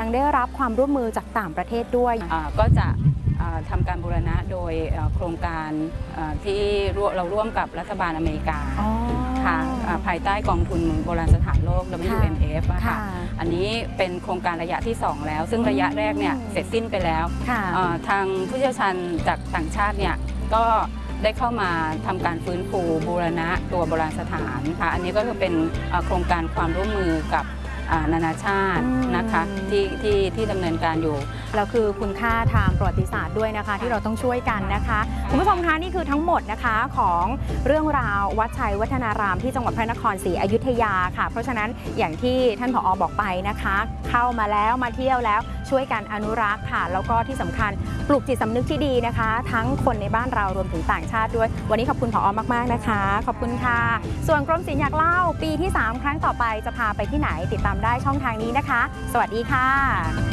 ยังได้รับความร่วมมือจากต่างประเทศด้วยก็จะทำการบูรณะโดยโครงการที่เราร่วมกับรัฐบาลอเมริกาค่ะภายใต้กองทุนโบราณสถานโลก WMF ค่ะอันนี้เป็นโครงการระยะที่ 2 แล้วซึ่งระยะแรกเนี่ยเสร็จสิ้นไปแล้วทางผู้เชี่ยวชาญจากต่างชาติเนี่ยก็ได้เข้ามาทำการฟื้นฟูบูรณะตัวโบราณสถานค่ะอันนี้ก็คือเป็นโครงการความร่วมมือกับนานาชาตินะคะที่ดำเนินการอยู่แล้วคือคุณค่าทางประวัติศาสตร์ด้วยนะคะที่เราต้องช่วยกันนะคะคุณผู้ชมคะนี่คือทั้งหมดนะคะของเรื่องราววัดชัยวัฒนารามที่จังหวัดพระนครศรีอยุธยาค่ะเพราะฉะนั้นอย่างที่ท่านผอ.บอกไปนะคะเข้ามาแล้วมาเที่ยวแล้วช่วยกันอนุรักษ์ค่ะแล้วก็ที่สำคัญปลูกจิตสำนึกที่ดีนะคะทั้งคนในบ้านเรารวมถึงต่างชาติด้วยวันนี้ขอบคุณผอ.มากๆนะคะขอบคุณค่ะส่วนกรมศิลป์อยากเล่าปีที่3ครั้งต่อไปจะพาไปที่ไหนติดตามได้ช่องทางนี้นะคะสวัสดีค่ะ